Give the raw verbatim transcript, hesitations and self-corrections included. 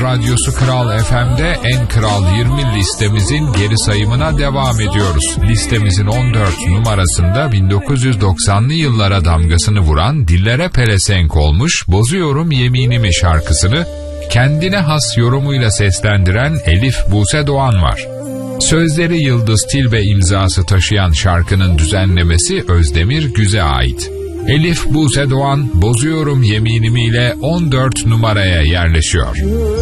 radyosu Kral F M'de En Kral yirmi listemizin geri sayımına devam ediyoruz. Listemizin on dört numarasında bin dokuz yüz doksanlı yıllara damgasını vuran, dillere pelesenk olmuş Bozuyorum Yeminimi şarkısını kendine has yorumuyla seslendiren Elif Buse Doğan var. Sözleri Yıldız Tilbe imzası taşıyan şarkının düzenlemesi Özdemir Güz'e ait. Elif Buse Doğan, Bozuyorum Yeminimi ile on dört numaraya yerleşiyor.